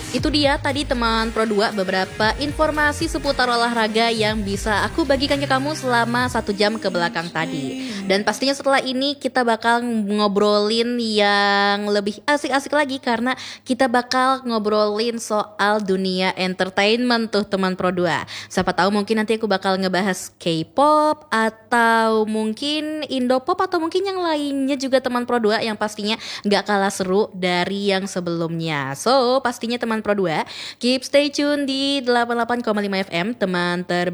Itu dia tadi teman Pro 2 beberapa informasi seputar olahraga yang bisa aku bagikan ke kamu selama 1 jam ke belakang tadi. Dan pastinya setelah ini kita bakal ngobrolin yang lebih asik-asik lagi karena kita bakal ngobrolin soal dunia entertainment tuh teman Pro 2. Siapa tahu mungkin nanti aku bakal ngebahas K-pop atau mungkin Indopop atau mungkin yang lainnya juga teman Pro 2 yang pastinya gak kalah seru dari yang sebelumnya. So pastinya teman Pro 2 keep stay tune di 88,5 FM teman